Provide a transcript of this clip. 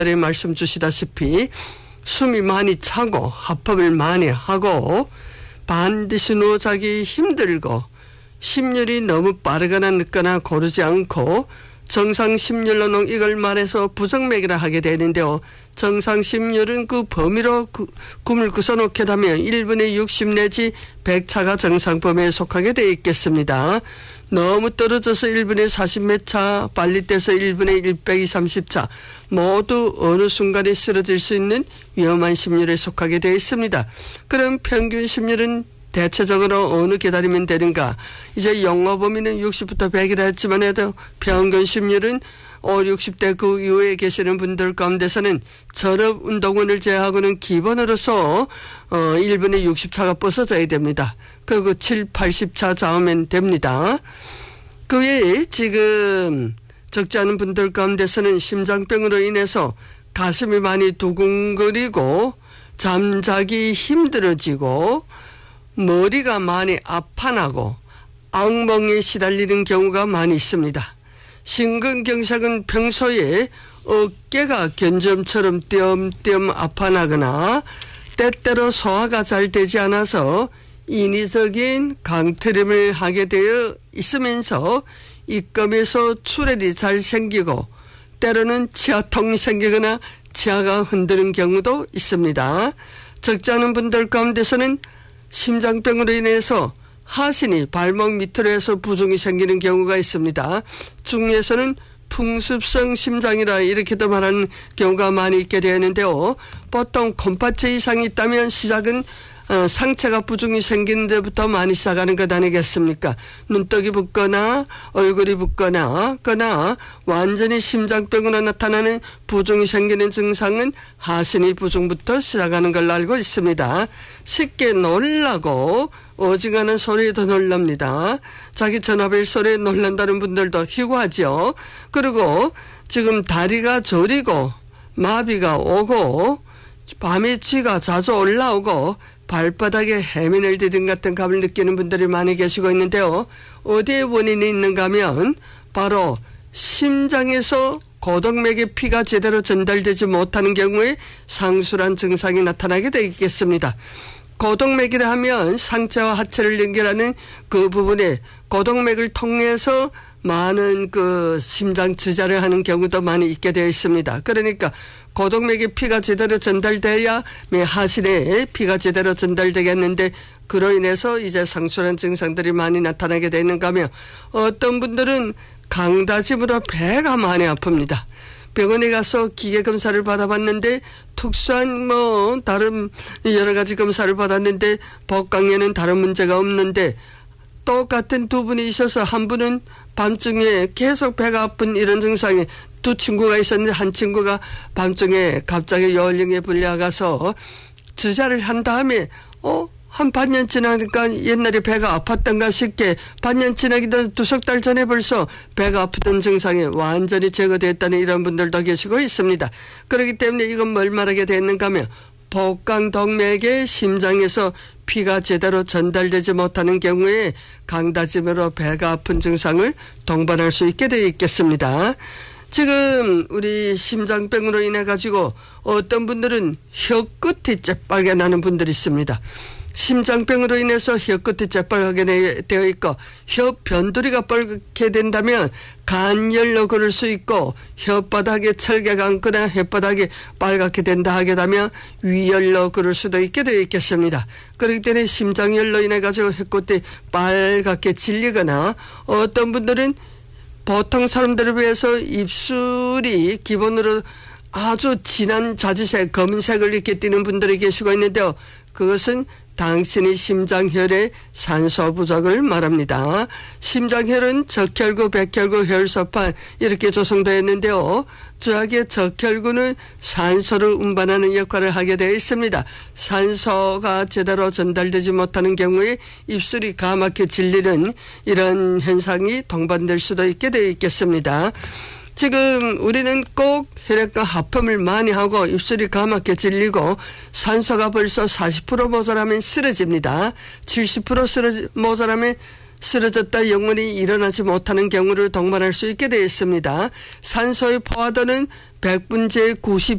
말씀 주시다시피 숨이 많이 차고 하품을 많이 하고 반드시 누워 자기 힘들고 심률이 너무 빠르거나 늦거나 고르지 않고 정상 심률로 이걸 말해서 부정맥이라 하게 되는데요. 정상 심률은 그 범위로 꿈을 구워놓게 되면 1분에 60 내지 100차가 정상 범위에 속하게 되어 있겠습니다. 너무 떨어져서 1분에 40 몇 차, 빨리 떼서 1분에 130차 모두 어느 순간에 쓰러질 수 있는 위험한 심률에 속하게 되어 있습니다. 그럼 평균 심률은 대체적으로 어느 계단이면 되는가? 이제 영어 범위는 60부터 100이라 했지만 해도 평균 심률은 60대 그 이후에 계시는 분들 가운데서는 절업 운동원을 제외하고는 기본으로서 1분에 60차가 부서져야 됩니다. 그리고 7, 80차 잡으면 됩니다. 그 외에 지금 적지 않은 분들 가운데서는 심장병으로 인해서 가슴이 많이 두근거리고 잠자기 힘들어지고 머리가 많이 아파나고 악몽에 시달리는 경우가 많이 있습니다. 심근경색은 평소에 어깨가 견점처럼 띄엄띄엄 아파나거나 때때로 소화가 잘 되지 않아서 인위적인 강트림을 하게 되어 있으면서 입금에서 출혈이 잘 생기고 때로는 치아통이 생기거나 치아가 흔드는 경우도 있습니다. 적지 않은 분들 가운데서는 심장병으로 인해서 하신이 발목 밑으로 해서 부종이 생기는 경우가 있습니다. 중에서는 풍습성 심장이라 이렇게도 말하는 경우가 많이 있게 되는데요. 보통 콩팥제 이상이 있다면 시작은 상체가 부종이 생기는 데부터 많이 시작하는 것 아니겠습니까? 눈떡이 붓거나 얼굴이 붓거나 완전히 심장병으로 나타나는 부종이 생기는 증상은 하신이 부종부터 시작하는 걸로 알고 있습니다. 쉽게 놀라고 어지간한 소리에도 놀랍니다. 자기 전화벨 소리에 놀란다는 분들도 희구하죠. 그리고 지금 다리가 저리고 마비가 오고 밤에 쥐가 자주 올라오고 발바닥에 해민을 디딘 같은 감을 느끼는 분들이 많이 계시고 있는데요. 어디에 원인이 있는가 하면 바로 심장에서 고동맥의 피가 제대로 전달되지 못하는 경우에 상수란 증상이 나타나게 되겠습니다. 고동맥이라 하면 상체와 하체를 연결하는 그 부분에 고동맥을 통해서 많은 그 심장 지자를 하는 경우도 많이 있게 되어 있습니다. 그러니까 고동맥의 피가 제대로 전달돼야 하신에 피가 제대로 전달되겠는데 그로 인해서 이제 상수란 증상들이 많이 나타나게 되는가 하면 어떤 분들은 강다짐으로 배가 많이 아픕니다. 병원에 가서 기계 검사를 받아봤는데 특수한 다른 여러 가지 검사를 받았는데 복강에는 다른 문제가 없는데 똑같은 두 분이 있어서 한 분은 밤중에 계속 배가 아픈 이런 증상에 두 친구가 있었는데 한 친구가 밤중에 갑자기 요령에 불려가서 주사를 한 다음에 한 반년 지나니까 옛날에 배가 아팠던가 싶게 반년 지나기 전 2달 전에 벌써 배가 아프던 증상이 완전히 제거됐다는 이런 분들도 계시고 있습니다. 그렇기 때문에 이건 뭘 말하게 됐는가 하면 복강동맥의 심장에서 피가 제대로 전달되지 못하는 경우에 강다짐으로 배가 아픈 증상을 동반할 수 있게 되어 있겠습니다. 지금 우리 심장병으로 인해 가지고 어떤 분들은 혀끝이 재빨게 나는 분들이 있습니다. 심장병으로 인해서 혀끝이 재빨게 되어 있고 혀 변두리가 빨갛게 된다면 간열로 그럴 수 있고 혓바닥에 철개가 앉거나 혓바닥이 빨갛게 된다 하게 되면 위열로 그럴 수도 있게 되어 있겠습니다. 그렇기 때문에 심장열로 인해 가지고 혀끝이 빨갛게 질리거나 어떤 분들은 보통 사람들에 비해서 입술이 기본으로 아주 진한 자지색 검은색을 이렇게 띠는 분들이 계시고 있는데요. 그것은 당신의 심장혈의 산소 부족을 말합니다. 심장혈은 적혈구, 백혈구, 혈소판 이렇게 조성되어 있는데요. 저하게 적혈구는 산소를 운반하는 역할을 하게 되어 있습니다. 산소가 제대로 전달되지 못하는 경우에 입술이 까맣게 질리는 이런 현상이 동반될 수도 있게 되어 있겠습니다. 지금 우리는 꼭 혈액과 하품을 많이 하고 입술이 까맣게 질리고 산소가 벌써 40% 모자라면 쓰러집니다. 70% 모자라면 쓰러졌다 영원히 일어나지 못하는 경우를 동반할 수 있게 되어 있습니다. 산소의 포화도는 100분의 90